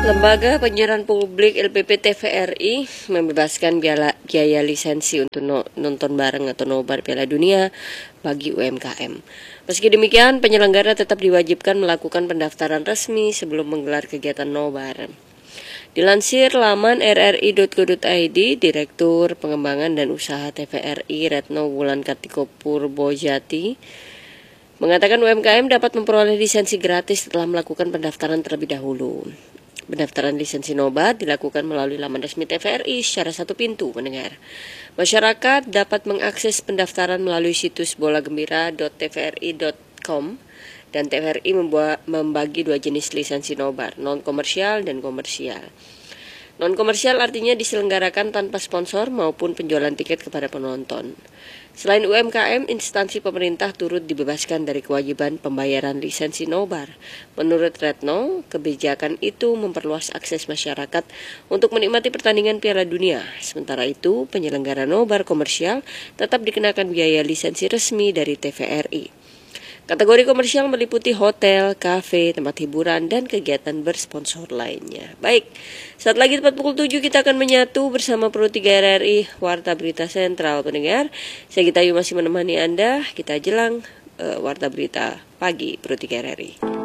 Lembaga Penyiaran Publik LPP TVRI membebaskan biaya lisensi untuk nonton bareng atau nobar Piala Dunia bagi UMKM. Meski demikian, penyelenggara tetap diwajibkan melakukan pendaftaran resmi sebelum menggelar kegiatan nobar. Dilansir laman rri.go.id, Direktur Pengembangan dan Usaha TVRI Retno Wulan Kartiko Purbojati mengatakan UMKM dapat memperoleh lisensi gratis setelah melakukan pendaftaran terlebih dahulu. Pendaftaran lisensi nobar dilakukan melalui laman resmi TVRI secara satu pintu mendengar. Masyarakat dapat mengakses pendaftaran melalui situs bolagembira.tvri.com dan TVRI membagi dua jenis lisensi nobar, non-komersial dan komersial. Non-komersial artinya diselenggarakan tanpa sponsor maupun penjualan tiket kepada penonton. Selain UMKM, instansi pemerintah turut dibebaskan dari kewajiban pembayaran lisensi nobar. Menurut Retno, kebijakan itu memperluas akses masyarakat untuk menikmati pertandingan Piala Dunia. Sementara itu, penyelenggara nobar komersial tetap dikenakan biaya lisensi resmi dari TVRI. Kategori komersial meliputi hotel, kafe, tempat hiburan, dan kegiatan bersponsor lainnya. Baik, saat lagi tepat pukul 7 kita akan menyatu bersama Pro 3 RRI, Warta Berita Sentral pendengar. Saya Gita Ayu masih menemani Anda, kita jelang Warta Berita Pagi Pro 3 RRI.